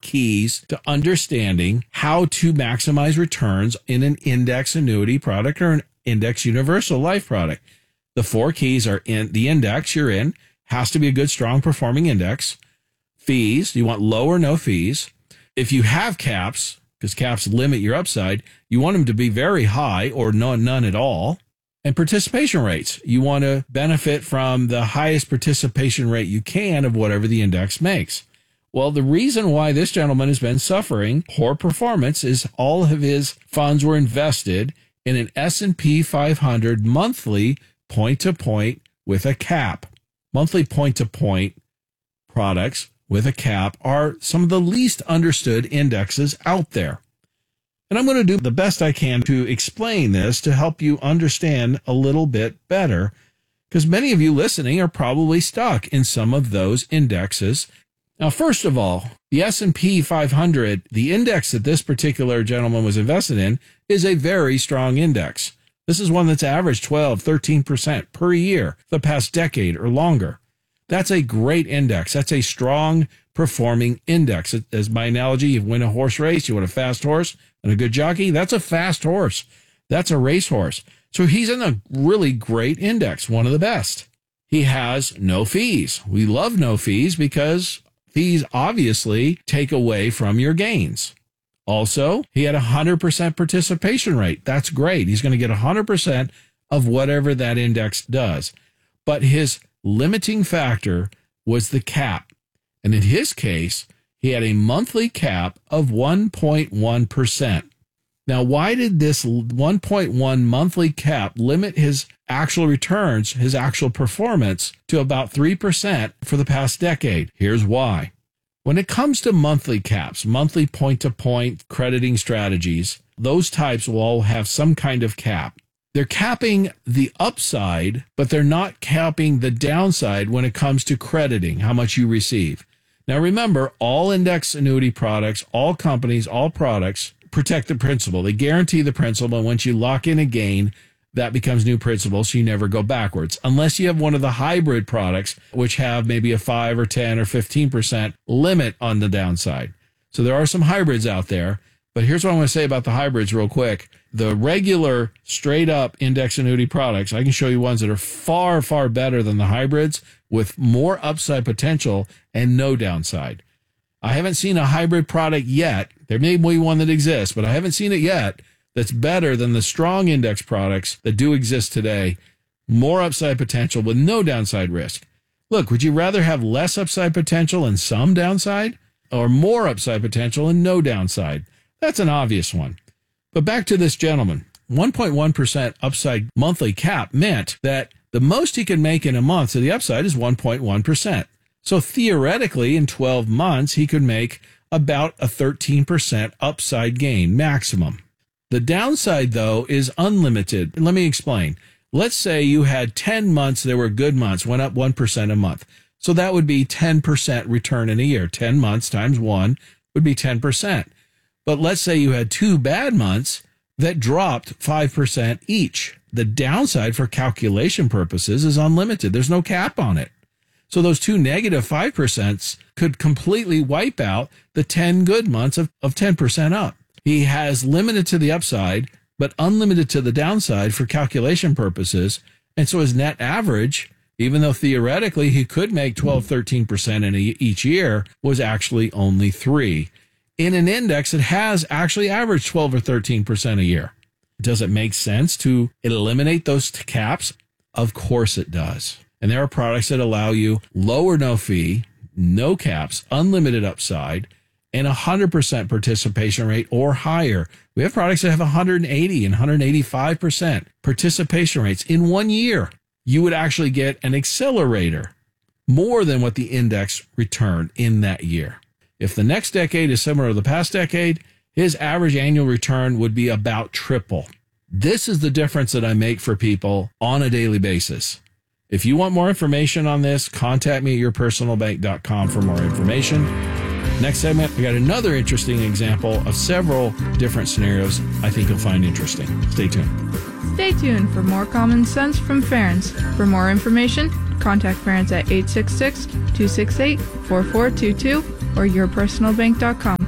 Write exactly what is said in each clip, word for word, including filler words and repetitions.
keys to understanding how to maximize returns in an index annuity product or an index universal life product. The four keys are in the index you're in, has to be a good, strong performing index. Fees, you want low or no fees. If you have caps, because caps limit your upside, you want them to be very high or no, none at all. And participation rates, you want to benefit from the highest participation rate you can of whatever the index makes. Well, the reason why this gentleman has been suffering poor performance is all of his funds were invested in an S and P five hundred monthly point-to-point with a cap. Monthly point-to-point products with a cap are some of the least understood indexes out there. And I'm going to do the best I can to explain this to help you understand a little bit better, because many of you listening are probably stuck in some of those indexes. Now, first of all, the S and P five hundred, the index that this particular gentleman was invested in, is a very strong index. This is one that's averaged twelve, thirteen percent per year the past decade or longer. That's a great index. That's a strong performing index. As my analogy, you win a horse race, you want a fast horse and a good jockey. That's a fast horse. That's a racehorse. So he's in a really great index, one of the best. He has no fees. We love no fees because fees obviously take away from your gains. Also, he had a one hundred percent participation rate. That's great. He's going to get one hundred percent of whatever that index does. But his limiting factor was the cap. And in his case, he had a monthly cap of one point one percent. Now, why did this one point one monthly cap limit his actual returns, his actual performance, to about three percent for the past decade? Here's why. When it comes to monthly caps, monthly point-to-point crediting strategies, those types will all have some kind of cap. They're capping the upside, but they're not capping the downside when it comes to crediting, how much you receive. Now, remember, all index annuity products, all companies, all products protect the principal. They guarantee the principal, and once you lock in a gain, that becomes new principal, so you never go backwards. Unless you have one of the hybrid products, which have maybe a five or ten or fifteen percent limit on the downside. So there are some hybrids out there. But here's what I want to say about the hybrids real quick. The regular straight-up index annuity products, I can show you ones that are far, far better than the hybrids with more upside potential and no downside. I haven't seen a hybrid product yet. There may be one that exists, but I haven't seen it yet that's better than the strong index products that do exist today. More upside potential with no downside risk. Look, would you rather have less upside potential and some downside, or more upside potential and no downside? That's an obvious one. But back to this gentleman. one point one percent upside monthly cap meant that the most he could make in a month to the upside is one point one percent. So theoretically, in twelve months, he could make about a thirteen percent upside gain maximum. The downside, though, is unlimited. Let me explain. Let's say you had ten months that were good months, went up one percent a month. So that would be ten percent return in a year. ten months times one would be ten percent. But let's say you had two bad months that dropped five percent each. The downside for calculation purposes is unlimited. There's no cap on it. So those two negative five percent could completely wipe out the ten good months of, of ten percent up. He has limited to the upside, but unlimited to the downside for calculation purposes. And so his net average, even though theoretically he could make twelve, thirteen percent in a, each year, was actually only three. In an index that has actually averaged twelve or thirteen percent a year. Does it make sense to eliminate those caps? Of course it does. And there are products that allow you low or no fee, no caps, unlimited upside, and one hundred percent participation rate or higher. We have products that have one hundred eighty and one hundred eighty-five percent participation rates in one year. You would actually get an accelerator more than what the index returned in that year. If the next decade is similar to the past decade, his average annual return would be about triple. This is the difference that I make for people on a daily basis. If you want more information on this, contact me at your personal bank dot com for more information. Next segment, we got another interesting example of several different scenarios I think you'll find interesting. Stay tuned. Stay tuned for more common sense from Ferenc. For more information, contact Ferenc at eight six six, two six eight, four four two two or your personal bank dot com.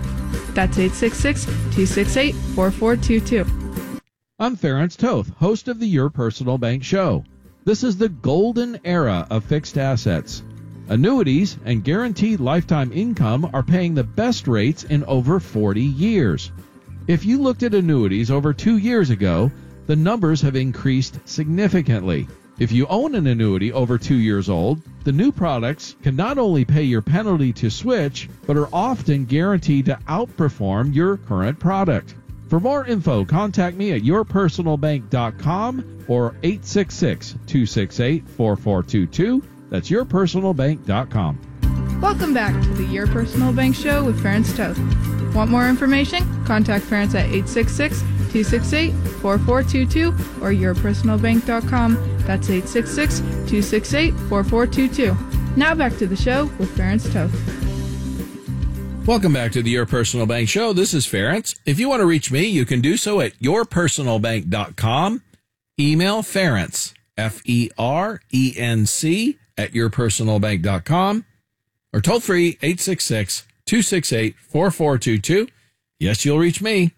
That's eight six six, two six eight, four four two two. I'm Ference Toth, host of the Your Personal Bank Show. This is the golden era of fixed assets. Annuities and guaranteed lifetime income are paying the best rates in over forty years. If you looked at annuities over two years ago, the numbers have increased significantly. If you own an annuity over two years old, the new products can not only pay your penalty to switch, but are often guaranteed to outperform your current product. For more info, contact me at your personal bank dot com or eight six six, two six eight, four four two two. That's your personal bank dot com. Welcome back to the Your Personal Bank Show with Ference Toth. Want more information? Contact Ference at eight six six, two six eight, four four two two or your personal bank dot com. That's eight six six, two six eight, four four two two. Now back to the show with Ference Toth. Welcome back to the Your Personal Bank Show. This is Ference. If you want to reach me, you can do so at your personal bank dot com. Email Ference, F E R E N C, at your personal bank dot com. Or toll free, eight six six, two six eight, four four two two. Yes, you'll reach me.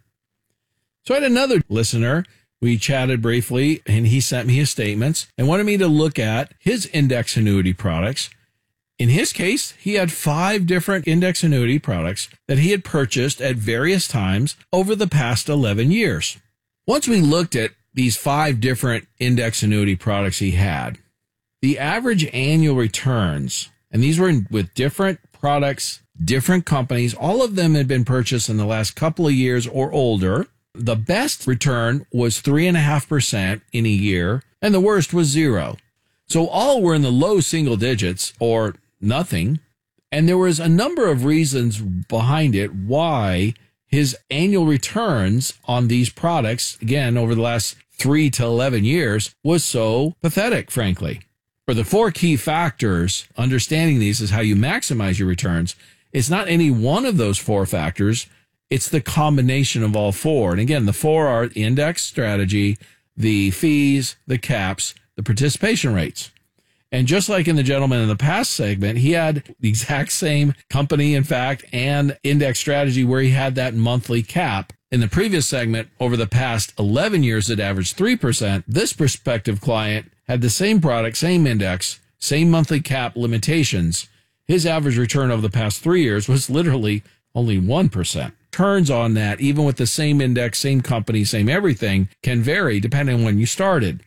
So I had another listener. We chatted briefly, and he sent me his statements and wanted me to look at his index annuity products. In his case, he had five different index annuity products that he had purchased at various times over the past eleven years. Once we looked at these five different index annuity products he had, the average annual returns, and these were in, with different products, different companies, all of them had been purchased in the last couple of years or older. The best return was three point five percent in a year, and the worst was zero. So all were in the low single digits or nothing. And there was a number of reasons behind it why his annual returns on these products, again, over the last three to eleven years, was so pathetic, frankly. For the four key factors, understanding these is how you maximize your returns. It's not any one of those four factors. It's the combination of all four. And again, the four are the index strategy, the fees, the caps, the participation rates. And just like in the gentleman in the past segment, he had the exact same company, in fact, and index strategy where he had that monthly cap. In the previous segment, over the past eleven years, it averaged three percent. This prospective client had the same product, same index, same monthly cap limitations. His average return over the past three years was literally only one percent. Turns on that, even with the same index, same company, same everything, can vary depending on when you started.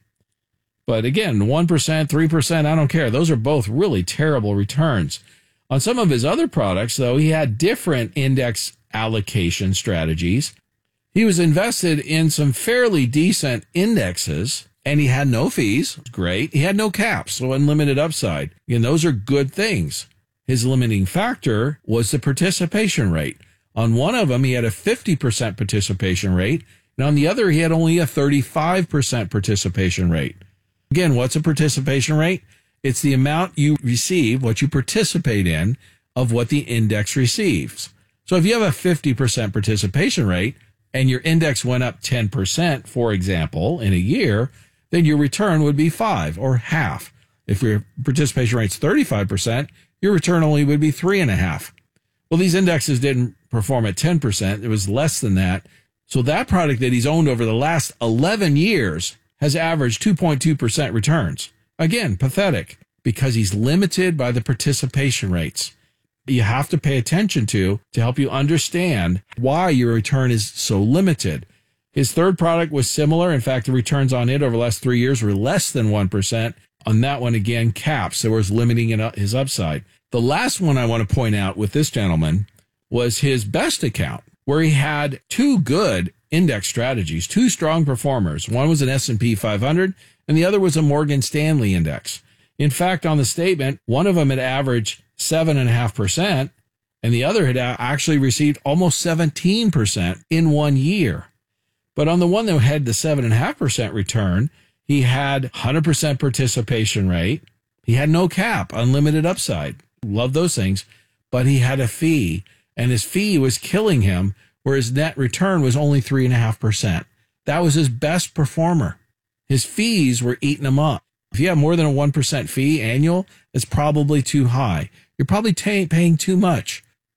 But again, one percent, three percent, I don't care. Those are both really terrible returns. On some of his other products, though, he had different index allocation strategies. He was invested in some fairly decent indexes, and he had no fees. Great. He had no caps, so unlimited upside. And those are good things. His limiting factor was the participation rate. On one of them, he had a fifty percent participation rate, and on the other, he had only a thirty-five percent participation rate. Again, what's a participation rate? It's the amount you receive, what you participate in, of what the index receives. So if you have a fifty percent participation rate and your index went up ten percent, for example, in a year, then your return would be five or half. If your participation rate's thirty-five percent, your return only would be three and a half. Well, these indexes didn't perform at ten percent. It was less than that. So that product that he's owned over the last eleven years has averaged two point two percent returns. Again, pathetic, because he's limited by the participation rates. You have to pay attention to to help you understand why your return is so limited. His third product was similar. In fact, the returns on it over the last three years were less than one percent. On that one, again, caps. So it was limiting his upside. The last one I want to point out with this gentleman was his best account, where he had two good index strategies, two strong performers. One was an S and P five hundred, and the other was a Morgan Stanley index. In fact, on the statement, one of them had averaged seven point five percent, and the other had actually received almost seventeen percent in one year. But on the one that had the seven point five percent return, he had one hundred percent participation rate. He had no cap, unlimited upside. Love those things. But he had a fee, and his fee was killing him, where his net return was only three point five percent. That was his best performer. His fees were eating him up. If you have more than a one percent fee annual, it's probably too high. You're probably t- paying too much.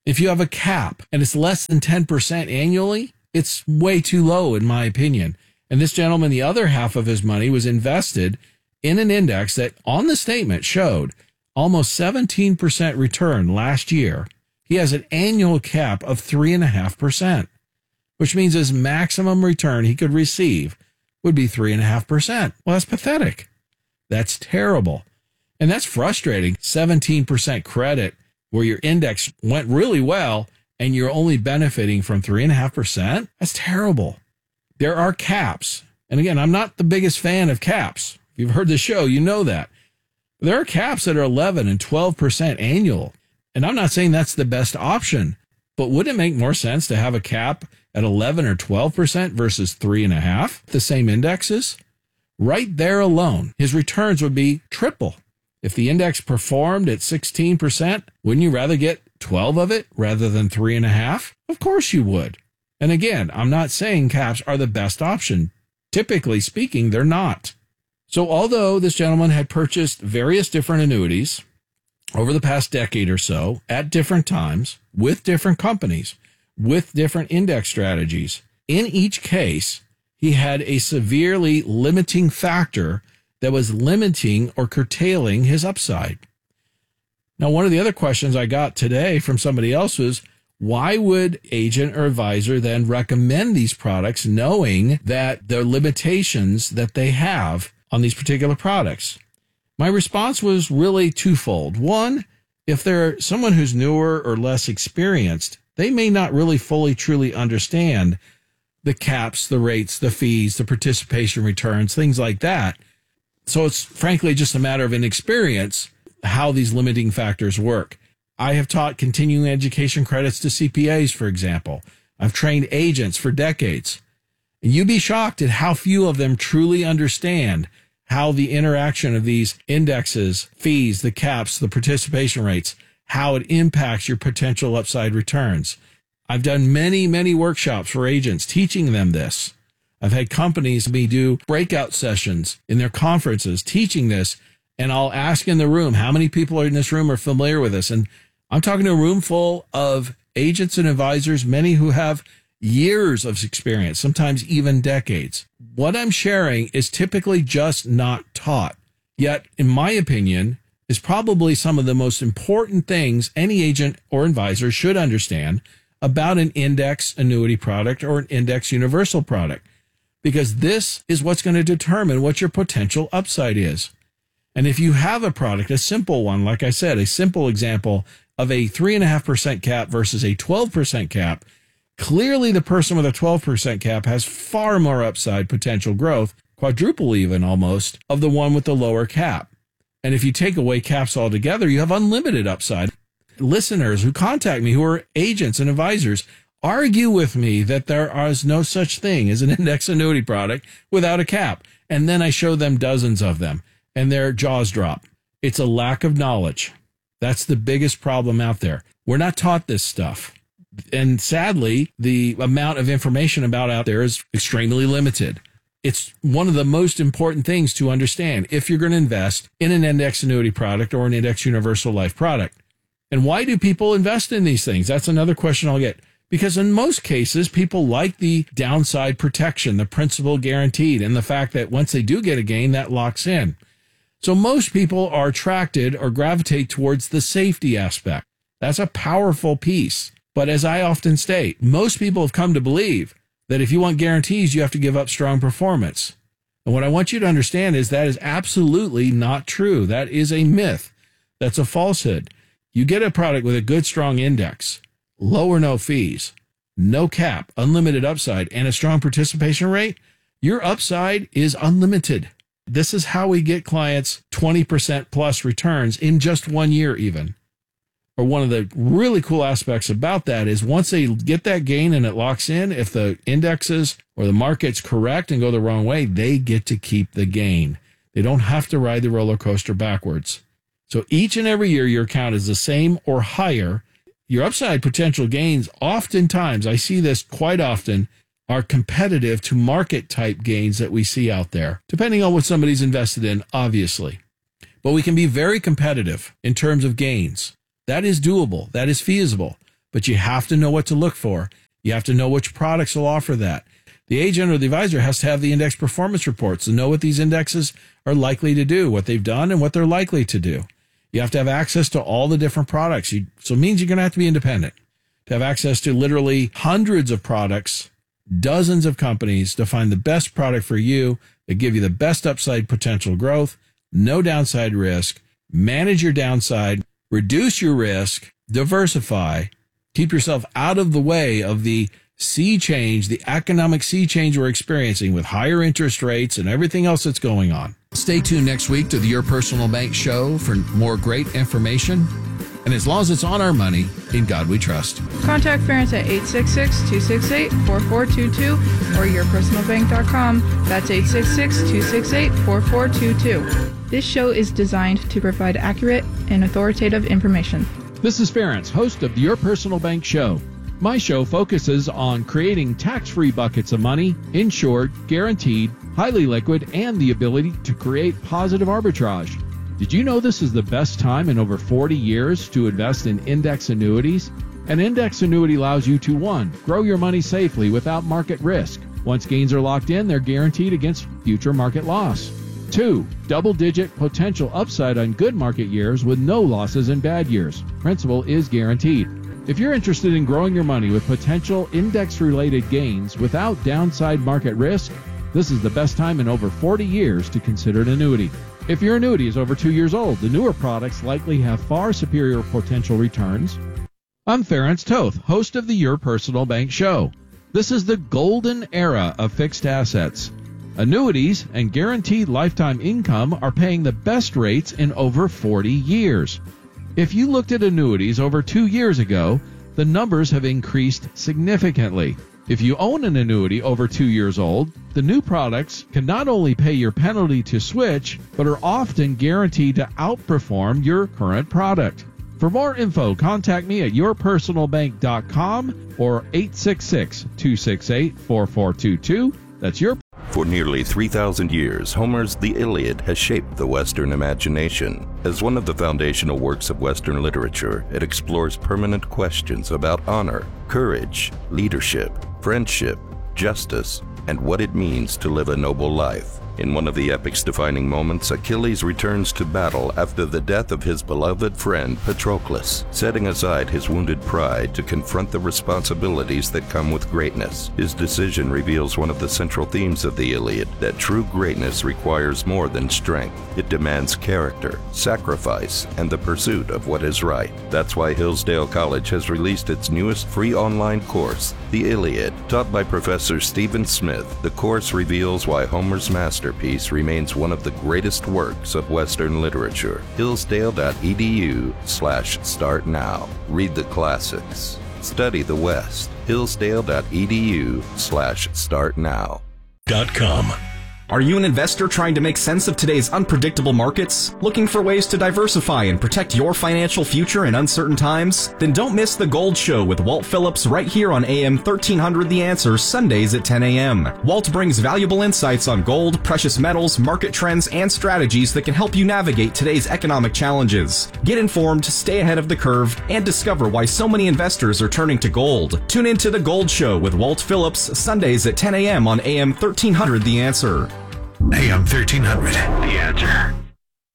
If you have a cap and it's less than ten percent annually, it's way too low, in my opinion. And this gentleman, the other half of his money was invested in an index that on the statement showed almost seventeen percent return last year. He has an annual cap of three point five percent, which means his maximum return he could receive would be three point five percent. Well, that's pathetic. That's terrible. And that's frustrating. seventeen percent credit where your index went really well and you're only benefiting from three point five percent. That's terrible. There are caps. And again, I'm not the biggest fan of caps. If you've heard the show, you know that. There are caps that are eleven and twelve percent annual. And I'm not saying that's the best option, but would it make more sense to have a cap at eleven or twelve percent versus three and a half, the same indexes? Right there alone, his returns would be triple. If the index performed at sixteen percent, wouldn't you rather get twelve of it rather than three and a half? Of course you would. And again, I'm not saying caps are the best option. Typically speaking, they're not. So although this gentleman had purchased various different annuities over the past decade or so at different times with different companies, with different index strategies, in each case, he had a severely limiting factor that was limiting or curtailing his upside. Now, one of the other questions I got today from somebody else was, why would agent or advisor then recommend these products knowing that the limitations that they have on these particular products? My response was really twofold. One, if they're someone who's newer or less experienced, they may not really fully, truly understand the caps, the rates, the fees, the participation returns, things like that. So it's frankly just a matter of inexperience how these limiting factors work. I have taught continuing education credits to C P As, for example. I've trained agents for decades. And you'd be shocked at how few of them truly understand how the interaction of these indexes, fees, the caps, the participation rates, how it impacts your potential upside returns. I've done many, many workshops for agents teaching them this. I've had companies me do breakout sessions in their conferences teaching this, and I'll ask in the room, how many people are in this room are familiar with this? And I'm talking to a room full of agents and advisors, many who have years of experience, sometimes even decades. What I'm sharing is typically just not taught. Yet, in my opinion, is probably some of the most important things any agent or advisor should understand about an index annuity product or an index universal product, because this is what's going to determine what your potential upside is. And if you have a product, a simple one, like I said, a simple example of a three point five percent cap versus a twelve percent cap, clearly the person with a twelve percent cap has far more upside potential growth, quadruple even almost, of the one with the lower cap. And if you take away caps altogether, you have unlimited upside. Listeners who contact me who are agents and advisors argue with me that there is no such thing as an index annuity product without a cap. And then I show them dozens of them and their jaws drop. It's a lack of knowledge. That's the biggest problem out there. We're not taught this stuff. And sadly, the amount of information about out there is extremely limited. It's one of the most important things to understand if you're going to invest in an index annuity product or an index universal life product. And why do people invest in these things? That's another question I'll get. Because in most cases, people like the downside protection, the principal guaranteed, and the fact that once they do get a gain, that locks in. So most people are attracted or gravitate towards the safety aspect. That's a powerful piece. But as I often state, most people have come to believe that if you want guarantees, you have to give up strong performance. And what I want you to understand is that is absolutely not true. That is a myth. That's a falsehood. You get a product with a good, strong index, low or no fees, no cap, unlimited upside, and a strong participation rate, your upside is unlimited. This is how we get clients twenty percent plus returns in just one year even. Or one of the really cool aspects about that is once they get that gain and it locks in, if the indexes or the market's correct and go the wrong way, they get to keep the gain. They don't have to ride the roller coaster backwards. So each and every year your account is the same or higher. Your upside potential gains, oftentimes, I see this quite often, are competitive to market type gains that we see out there, depending on what somebody's invested in, obviously. But we can be very competitive in terms of gains. That is doable. That is feasible. but you have to know what to look for. You have to know which products will offer that. The agent or the advisor has to have the index performance reports to know what these indexes are likely to do, what they've done, and what they're likely to do. You have to have access to all the different products. You, so it means you're going to have to be independent to have access to literally hundreds of products, dozens of companies to find the best product for you that give you the best upside potential growth, no downside risk, manage your downside, reduce your risk, diversify, keep yourself out of the way of the sea change, the economic sea change we're experiencing with higher interest rates and everything else that's going on. Stay tuned next week to the Your Personal Bank Show for more great information. And as long as it's on our money, in God we trust. Contact Ference at eight six six, two six eight, four four two two or your personal bank dot com. That's eight six six, two six eight, four four two two. This show is designed to provide accurate and authoritative information. This is Ference, host of the Your Personal Bank Show. My show focuses on creating tax-free buckets of money, insured, guaranteed, highly liquid, and the ability to create positive arbitrage. Did you know this is the best time in over forty years to invest in index annuities? An index annuity allows you to, one, grow your money safely without market risk. Once gains are locked in, they're guaranteed against future market loss. Two, double-digit potential upside on good market years with no losses in bad years. Principal is guaranteed. If you're interested in growing your money with potential index-related gains without downside market risk, this is the best time in over forty years to consider an annuity. If your annuity is over two years old, the newer products likely have far superior potential returns. I'm Ference Toth, host of the Your Personal Bank Show. This is the golden era of fixed assets. Annuities and guaranteed lifetime income are paying the best rates in over forty years. If you looked at annuities over two years ago, the numbers have increased significantly. If you own an annuity over two years old, the new products can not only pay your penalty to switch, but are often guaranteed to outperform your current product. For more info, contact me at your personal bank dot com or eight six six, two six eight, four four two two. That's your. For nearly three thousand years, Homer's The Iliad has shaped the Western imagination. As one of the foundational works of Western literature, it explores permanent questions about honor, courage, leadership, friendship, justice, and what it means to live a noble life. In one of the epic's defining moments, Achilles returns to battle after the death of his beloved friend Patroclus, setting aside his wounded pride to confront the responsibilities that come with greatness. His decision reveals one of the central themes of the Iliad, that true greatness requires more than strength. It demands character, sacrifice, and the pursuit of what is right. That's why Hillsdale College has released its newest free online course, The Iliad. Taught by Professor Stephen Smith, the course reveals why Homer's masterpiece remains one of the greatest works of Western literature. Hillsdale.edu slash start now. Read the classics. Study the West. Hillsdale.edu slash start now. Dot com. Are you an investor trying to make sense of today's unpredictable markets? Looking for ways to diversify and protect your financial future in uncertain times? Then don't miss The Gold Show with Walt Phillips right here on A M thirteen hundred The Answer, Sundays at ten a.m. Walt brings valuable insights on gold, precious metals, market trends, and strategies that can help you navigate today's economic challenges. Get informed, stay ahead of the curve, and discover why so many investors are turning to gold. Tune in to The Gold Show with Walt Phillips, Sundays at ten a.m. on A M thirteen hundred The Answer. A M thirteen hundred, The Answer.